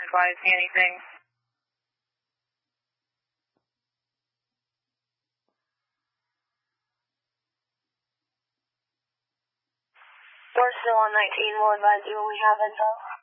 advise me anything. We're still on 19. We'll advise you when we have info.